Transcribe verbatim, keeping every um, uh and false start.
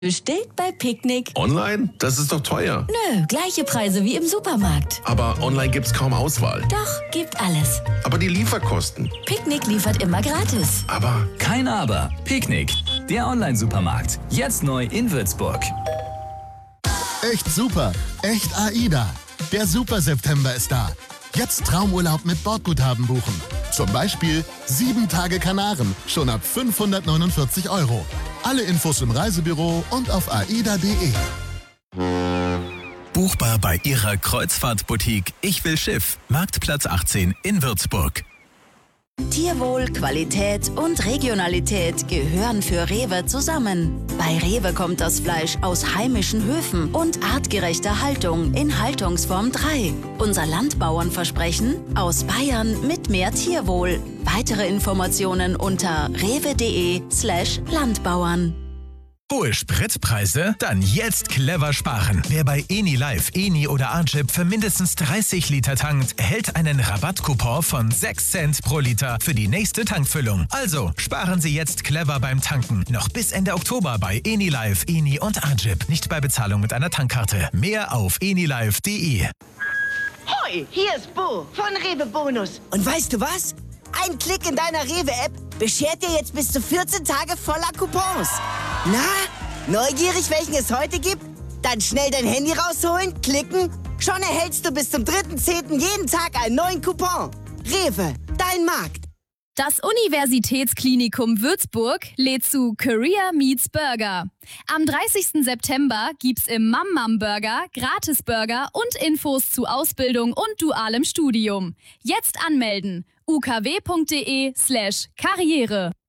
Bestellt bei Picknick. Online? Das ist doch teuer. Nö, gleiche Preise wie im Supermarkt. Aber online gibt's kaum Auswahl. Doch, gibt alles. Aber die Lieferkosten. Picknick liefert immer gratis. Aber... Kein Aber. Picknick, der Online-Supermarkt. Jetzt neu in Würzburg. Echt super. Echt AIDA. Der Super-September ist da. Jetzt Traumurlaub mit Bordguthaben buchen. Zum Beispiel sieben Tage Kanaren, schon ab fünfhundertneunundvierzig Euro. Alle Infos im Reisebüro und auf aida punkt de. Buchbar bei Ihrer Kreuzfahrtboutique Ich will Schiff, Marktplatz achtzehn in Würzburg. Tierwohl, Qualität und Regionalität gehören für Rewe zusammen. Bei Rewe kommt das Fleisch aus heimischen Höfen und artgerechter Haltung in Haltungsform drei. Unser Landbauernversprechen aus Bayern mit mehr Tierwohl. Weitere Informationen unter rewe punkt de slash Landbauern. Hohe Spritpreise? Dann jetzt clever sparen. Wer bei Eni Live, Eni oder Archip für mindestens dreißig Liter tankt, erhält einen Rabattcoupon von sechs Cent pro Liter für die nächste Tankfüllung. Also sparen Sie jetzt clever beim Tanken. Noch bis Ende Oktober bei Eni Live, Eni und Archip. Nicht bei Bezahlung mit einer Tankkarte. Mehr auf enilive punkt de. Hoi, hier ist Bo von Rewe Bonus. Und weißt du was? Ein Klick in deiner Rewe-App beschert dir jetzt bis zu vierzehn Tage voller Coupons. Na, neugierig, welchen es heute gibt? Dann schnell dein Handy rausholen, klicken. Schon erhältst du bis zum dritten zehnten jeden Tag einen neuen Coupon. Rewe, dein Markt. Das Universitätsklinikum Würzburg lädt zu Career Meets Burger. Am dreißigsten September gibt's im Mam Mam Burger Gratis-Burger und Infos zu Ausbildung und dualem Studium. Jetzt anmelden. u k w punkt de slash karriere.